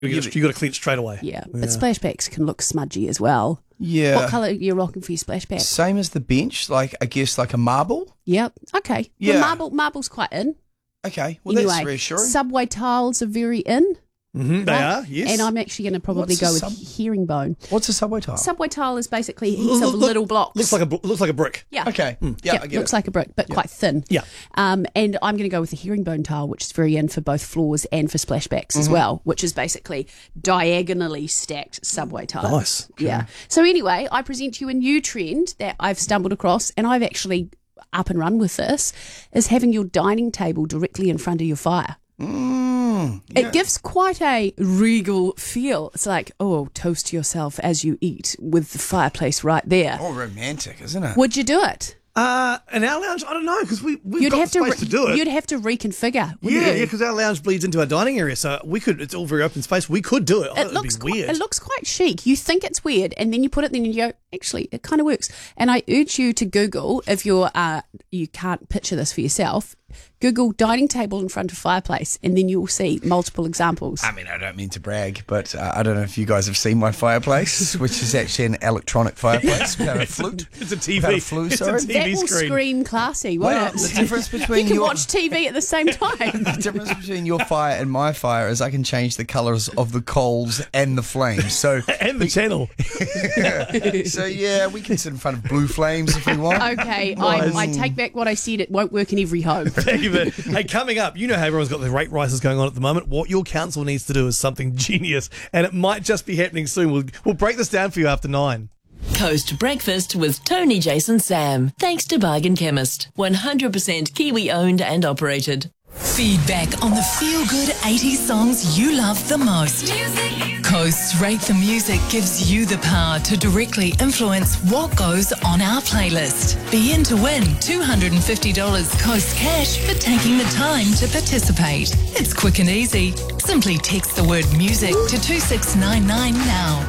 You got to clean it straight away. Yeah, but splashbacks can look smudgy as well. Yeah. What colour are you rocking for your splashback? Same as the bench, like I guess like a marble. Yep. Okay. Yeah. Well, marble's quite in. Okay. Well, Anyway, that's reassuring. subway tiles are very in. Mm-hmm. They are, yes. And I'm actually going to probably What's a go with herringbone. What's a subway tile? Subway tile is basically heaps of little blocks. Looks like a brick. Yeah. Okay. Yeah, I get looks it. like a brick, but quite thin. Yeah. And I'm going to go with the herringbone tile, which is very in for both floors and for splashbacks Mm-hmm. as well, which is basically diagonally stacked subway tiles. Nice. Yeah. So anyway, I present you a new trend that I've stumbled across, and I've actually up and run with this, is having your dining table directly in front of your fire. It gives quite a regal feel. It's like, oh, toast yourself as you eat with the fireplace right there. Oh, romantic, isn't it? Would you do it? In our lounge, I don't know, because we've got space to do it. You'd have to reconfigure. Yeah, because our lounge bleeds into our dining area, so we could. It's all very open space. We could do it. It looks be weird. It looks quite chic. You think it's weird, and then you put it, then you go, actually, it kind of works. And I urge you to Google, if you can't picture this for yourself, Google dining table in front of fireplace, and then you'll see multiple examples. I mean, I don't mean to brag, but I don't know if you guys have seen my fireplace, which is actually an electronic fireplace without a flute. It's a TV. Without a flue, It's sorry. a TV That will screen. scream classy, won't Well, it? the difference between you can your watch TV at the same time. the difference between your fire and my fire is I can change the colours of the coals and the flames. So And the channel. so yeah, we can sit in front of blue flames if we want. Okay, I take back what I said. It won't work in every home. David, hey, coming up, you know how everyone's got the rate rises going on at the moment. What your council needs to do is something genius, and it might just be happening soon. We'll break this down for you after 9. Coast Breakfast with Tony, Jason, Sam. Thanks to Bargain Chemist. 100% Kiwi owned and operated. Feedback on the feel-good 80s songs you love the most. Coast's Rate the Music gives you the power to directly influence what goes on our playlist. Be in to win $250 Coast cash for taking the time to participate. It's quick and easy. Simply text the word music to 2699 now.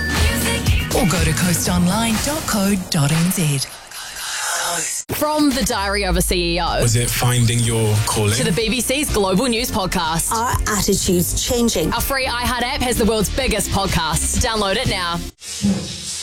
Or go to coastonline.co.nz. From the Diary of a CEO Was it finding your calling? to the BBC's Global News Podcast. Our attitude's changing. Our free iHeart app has the world's biggest podcasts. Download it now.